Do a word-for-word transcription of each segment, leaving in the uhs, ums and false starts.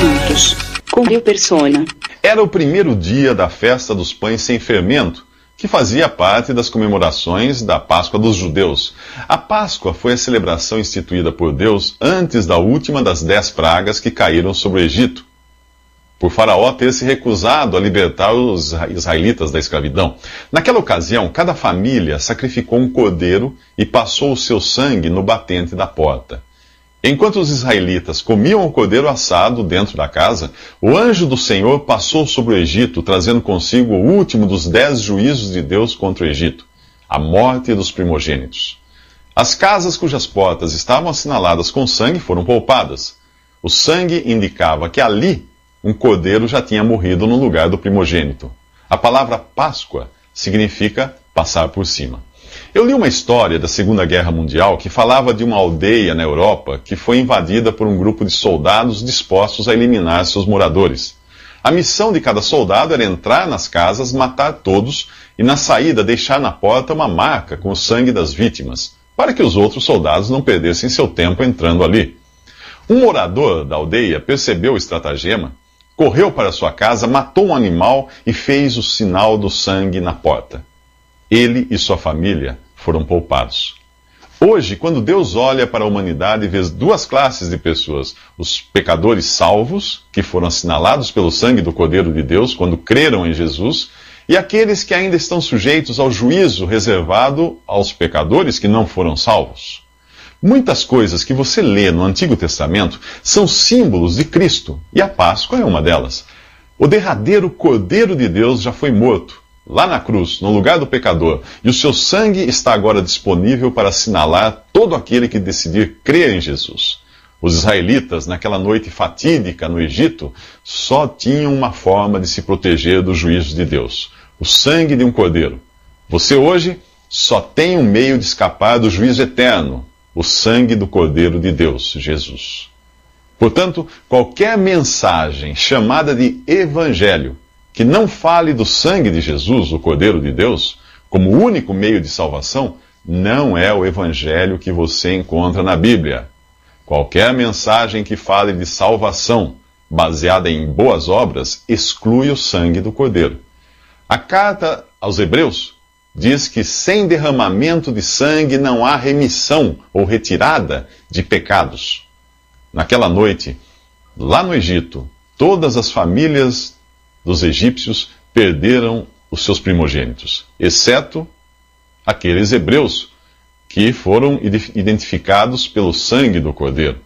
minutos. Com Rio Persona. Era o primeiro dia da festa dos pães sem fermento, que fazia parte das comemorações da Páscoa dos judeus. A Páscoa foi a celebração instituída por Deus antes da última das dez pragas que caíram sobre o Egito, por Faraó ter se recusado a libertar os israelitas da escravidão. Naquela ocasião, cada família sacrificou um cordeiro e passou o seu sangue no batente da porta. Enquanto os israelitas comiam o cordeiro assado dentro da casa, o anjo do Senhor passou sobre o Egito, trazendo consigo o último dos dez juízos de Deus contra o Egito, a morte dos primogênitos. As casas cujas portas estavam assinaladas com sangue foram poupadas. O sangue indicava que ali um cordeiro já tinha morrido no lugar do primogênito. A palavra Páscoa significa passar por cima. Eu li uma história da Segunda Guerra Mundial que falava de uma aldeia na Europa que foi invadida por um grupo de soldados dispostos a eliminar seus moradores. A missão de cada soldado era entrar nas casas, matar todos e, na saída, deixar na porta uma marca com o sangue das vítimas, para que os outros soldados não perdessem seu tempo entrando ali. Um morador da aldeia percebeu o estratagema, correu para sua casa, matou um animal e fez o sinal do sangue na porta. Ele e sua família foram poupados. Hoje, quando Deus olha para a humanidade, vê duas classes de pessoas: os pecadores salvos, que foram assinalados pelo sangue do Cordeiro de Deus quando creram em Jesus, e aqueles que ainda estão sujeitos ao juízo reservado aos pecadores que não foram salvos. Muitas coisas que você lê no Antigo Testamento são símbolos de Cristo, e a Páscoa é uma delas. O derradeiro Cordeiro de Deus já foi morto, lá na cruz, no lugar do pecador, e o seu sangue está agora disponível para assinalar todo aquele que decidir crer em Jesus. Os israelitas, naquela noite fatídica no Egito, só tinham uma forma de se proteger do juízo de Deus: o sangue de um cordeiro. Você hoje só tem um meio de escapar do juízo eterno: o sangue do Cordeiro de Deus, Jesus. Portanto, qualquer mensagem chamada de Evangelho que não fale do sangue de Jesus, o Cordeiro de Deus, como único meio de salvação, não é o Evangelho que você encontra na Bíblia. Qualquer mensagem que fale de salvação, baseada em boas obras, exclui o sangue do Cordeiro. A carta aos Hebreus diz que sem derramamento de sangue não há remissão ou retirada de pecados. Naquela noite, lá no Egito, todas as famílias dos egípcios perderam os seus primogênitos, exceto aqueles hebreus que foram identificados pelo sangue do Cordeiro.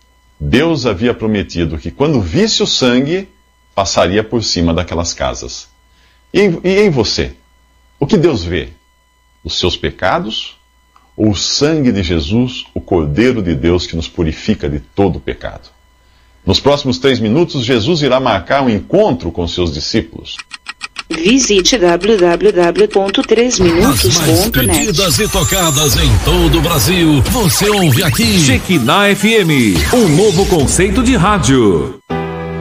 Deus havia prometido que quando visse o sangue, passaria por cima daquelas casas. E em, e em você? O que Deus vê? Os seus pecados ou o sangue de Jesus, o Cordeiro de Deus que nos purifica de todo o pecado? Nos próximos três minutos, Jesus irá marcar um encontro com seus discípulos. Visite w w w ponto três minutos ponto net. As mais pedidas e tocadas em todo o Brasil, você ouve aqui. Shekinah F M, um novo conceito de rádio.